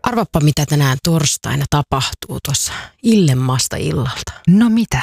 Arvappa, mitä tänään torstaina tapahtuu tuossa illemmasta illalta. No mitä?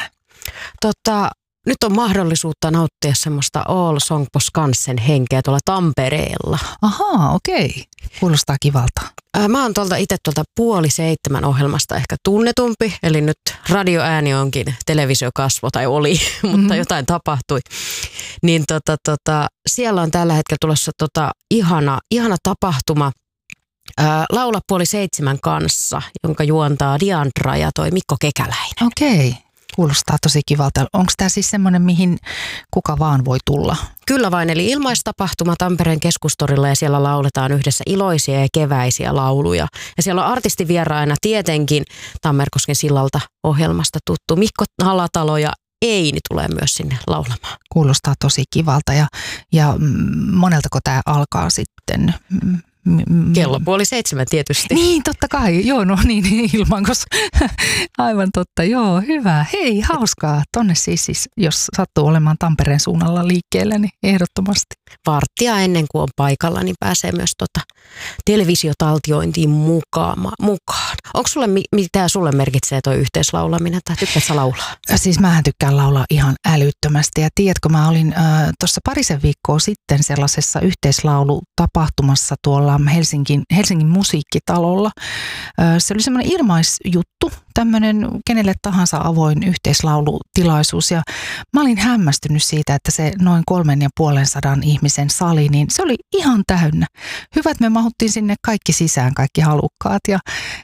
Nyt on mahdollisuutta nauttia semmoista All Song på Skansen henkeä tuolla Tampereella. Ahaa, okei. Kuulostaa kivalta. Mä oon itse tuolta 6:30 ohjelmasta ehkä tunnetumpi, eli nyt radioääni onkin televisiokasvo, tai oli, mutta jotain tapahtui. Niin siellä on tällä hetkellä tulossa ihana tapahtuma Laula 6:30 kanssa, jonka juontaa Diandra ja toi Mikko Kekäläinen. Okei. Kuulostaa tosi kivalta. Onko tämä siis semmoinen, mihin kuka vaan voi tulla? Kyllä vain, eli ilmaistapahtuma Tampereen keskustorilla ja siellä lauletaan yhdessä iloisia ja keväisiä lauluja. Ja siellä on artistivieraina tietenkin Tammerkosken sillalta ohjelmasta tuttu Mikko Alatalo ja Eini tulee myös sinne laulamaan. Kuulostaa tosi kivalta ja moneltako tämä alkaa sitten? Kello 6:30 tietysti. Niin, totta kai. Joo, no niin ilman, koska aivan totta. Joo, hyvä. Hei, hauskaa. Tonne siis, jos sattuu olemaan Tampereen suunnalla liikkeellä, niin ehdottomasti. Varttia ennen kuin on paikalla, niin pääsee myös televisiotaltiointiin mukaan. Onko mitä sulle merkitsee toi yhteislaulaminen tai tykkäät sä laulaa? Siis mähän tykkään laulaa ihan älyttömästi ja tiedätkö, mä olin tuossa parisen viikkoa sitten sellaisessa yhteislaulutapahtumassa tuolla Helsingin musiikkitalolla. Se oli semmoinen ilmaisjuttu, tämmöinen kenelle tahansa avoin yhteislaulutilaisuus ja mä olin hämmästynyt siitä, että se noin 350 ihmisen sali, niin se oli ihan täynnä. Hyvä, että me mahuttiin sinne kaikki sisään, kaikki halukkaat ja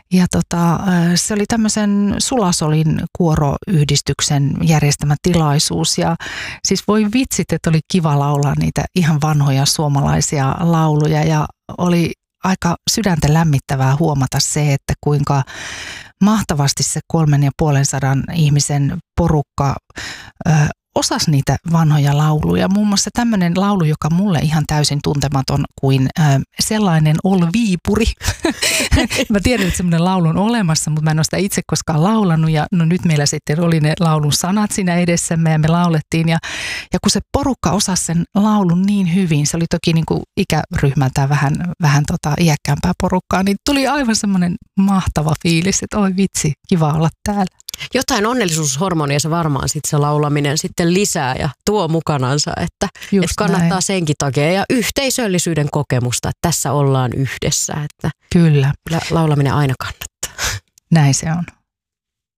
se oli tämmöisen Sulasolin kuoroyhdistyksen järjestämä tilaisuus ja siis voi vitsit, että oli kiva laulaa niitä ihan vanhoja suomalaisia lauluja ja oli aika sydäntä lämmittävää huomata se, että kuinka mahtavasti se 350 ihmisen porukka osasi niitä vanhoja lauluja. Muun muassa tämmöinen laulu, joka mulle ihan täysin tuntematon kuin sellainen ol Viipuri. Mä tiedän, että semmoinen laulu on olemassa, mutta mä en ole sitä itse koskaan laulanut. Ja no nyt meillä sitten oli ne laulun sanat siinä edessämme ja me laulettiin. Ja kun se porukka osasi sen laulun niin hyvin, se oli toki niin kuin ikäryhmältään vähän iäkkäämpää porukkaa, niin tuli aivan semmoinen mahtava fiilis, että oi vitsi, kiva olla täällä. Jotain onnellisuushormonia se varmaan sitten se laulaminen sitten lisää ja tuo mukanansa, että kannattaa näin. Senkin takia ja yhteisöllisyyden kokemusta, että tässä ollaan yhdessä, että kyllä laulaminen aina kannattaa. Näin se on.